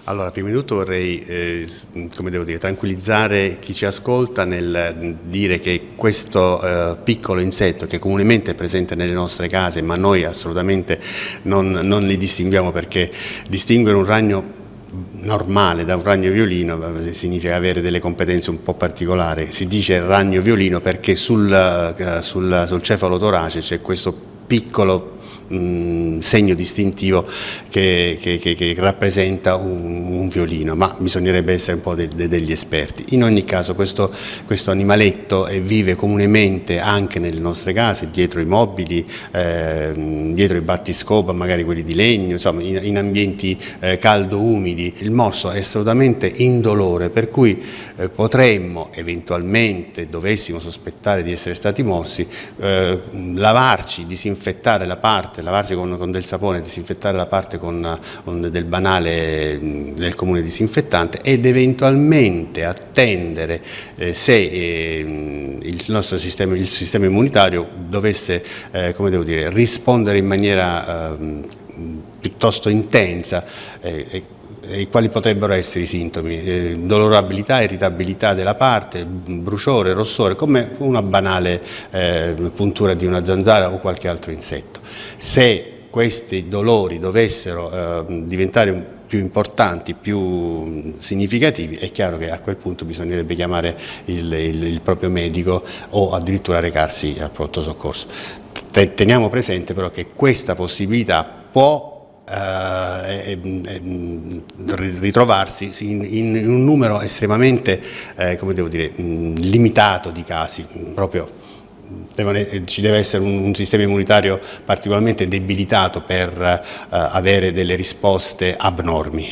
Allora, prima di tutto vorrei tranquillizzare chi ci ascolta nel dire che questo piccolo insetto che comunemente è presente nelle nostre case, ma noi assolutamente non li distinguiamo, perché distinguere un ragno normale da un ragno violino significa avere delle competenze un po' particolari. Si dice ragno violino perché sul cefalotorace c'è questo piccolo segno distintivo che rappresenta un violino, ma bisognerebbe essere un po' degli esperti. In ogni caso questo animaletto vive comunemente anche nelle nostre case, dietro i mobili, dietro i battiscopa, magari quelli di legno, insomma in ambienti caldo-umidi. Il morso è assolutamente indolore, per cui potremmo eventualmente, dovessimo sospettare di essere stati morsi, lavarci, disinfettare la parte, lavarsi con del sapone, disinfettare la parte con del banale del comune disinfettante ed eventualmente attendere se il nostro sistema immunitario dovesse rispondere in maniera piuttosto intensa. E quali potrebbero essere i sintomi? Dolorabilità, irritabilità della parte, bruciore, rossore, come una banale puntura di una zanzara o qualche altro insetto. Se questi dolori dovessero diventare più importanti, più significativi, è chiaro che a quel punto bisognerebbe chiamare il proprio medico o addirittura recarsi al pronto soccorso. Teniamo presente però che questa possibilità può ritrovarsi in un numero estremamente limitato di casi. Proprio ci deve essere un sistema immunitario particolarmente debilitato per avere delle risposte abnormi.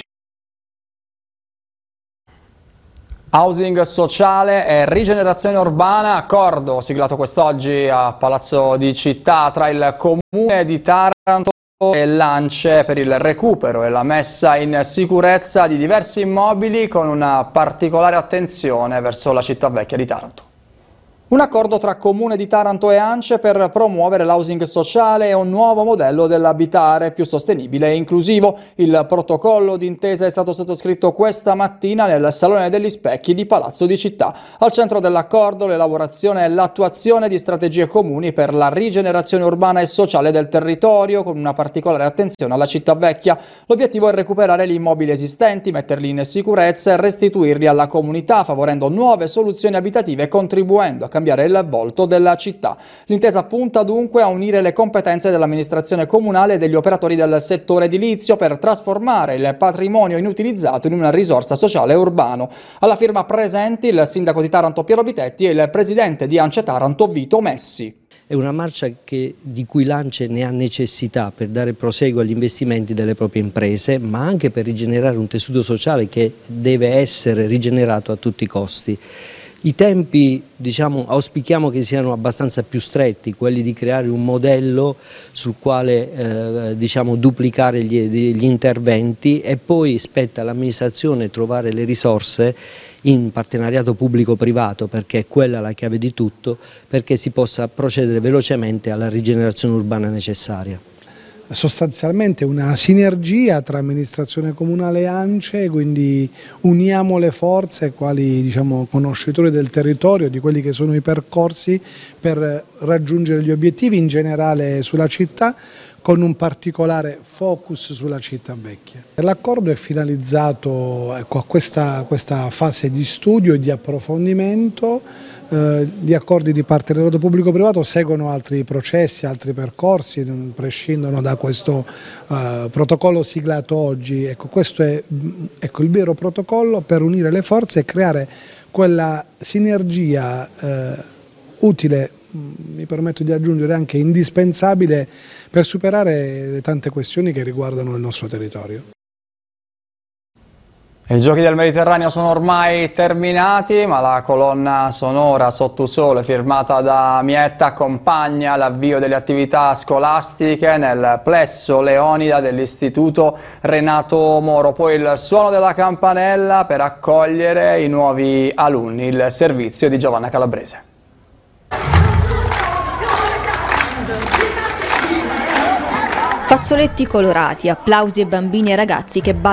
Housing sociale e rigenerazione urbana, accordo siglato quest'oggi a Palazzo di Città tra il Comune di Taranto e l'ANCE per il recupero e la messa in sicurezza di diversi immobili, con una particolare attenzione verso la città vecchia di Taranto. Un accordo tra Comune di Taranto e ANCE per promuovere l'housing sociale e un nuovo modello dell'abitare più sostenibile e inclusivo. Il protocollo d'intesa è stato sottoscritto questa mattina nel Salone degli Specchi di Palazzo di Città. Al centro dell'accordo l'elaborazione e l'attuazione di strategie comuni per la rigenerazione urbana e sociale del territorio, con una particolare attenzione alla città vecchia. L'obiettivo è recuperare gli immobili esistenti, metterli in sicurezza e restituirli alla comunità, favorendo nuove soluzioni abitative e contribuendo a cambiare il volto della città. L'intesa punta dunque a unire le competenze dell'amministrazione comunale e degli operatori del settore edilizio per trasformare il patrimonio inutilizzato in una risorsa sociale urbano. Alla firma presenti il sindaco di Taranto Piero Bitetti e il presidente di ANCE Taranto Vito Messi. È una marcia di cui l'ANCE ne ha necessità per dare proseguo agli investimenti delle proprie imprese, ma anche per rigenerare un tessuto sociale che deve essere rigenerato a tutti i costi. I tempi, auspichiamo che siano abbastanza più stretti, quelli di creare un modello sul quale duplicare gli interventi, e poi spetta all'amministrazione trovare le risorse in partenariato pubblico-privato, perché è quella la chiave di tutto, perché si possa procedere velocemente alla rigenerazione urbana necessaria. Sostanzialmente una sinergia tra amministrazione comunale e ANCE, quindi uniamo le forze quali conoscitori del territorio, di quelli che sono i percorsi per raggiungere gli obiettivi in generale sulla città, con un particolare focus sulla città vecchia. L'accordo è finalizzato a questa fase di studio e di approfondimento. Gli accordi di partenariato pubblico-privato seguono altri processi, altri percorsi, prescindono da questo protocollo siglato oggi. Questo è il vero protocollo per unire le forze e creare quella sinergia utile, mi permetto di aggiungere anche indispensabile, per superare le tante questioni che riguardano il nostro territorio. I Giochi del Mediterraneo sono ormai terminati, ma la colonna sonora Sottusole, firmata da Mietta, accompagna l'avvio delle attività scolastiche nel plesso Leonida dell'Istituto Renato Moro. Poi il suono della campanella per accogliere i nuovi alunni, il servizio di Giovanna Calabrese. Fazzoletti colorati, applausi e bambini e ragazzi che ballano